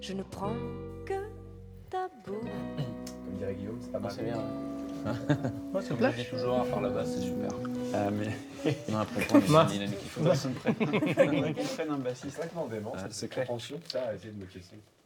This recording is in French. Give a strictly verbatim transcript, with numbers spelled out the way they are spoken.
Je ne prends que ta boue. Comme dirait Guillaume, c'est pas mal. C'est bien. Ouais, c'est Comme je dis toujours, à part la basse, c'est super. Ah, mais. Non, après, on est une dynamique. Il faut Faudrait qu'on prenne un bassiste. C'est vrai que non, dément, Ah, c'est c'est clair. attention, ça, à essayer de me questionner.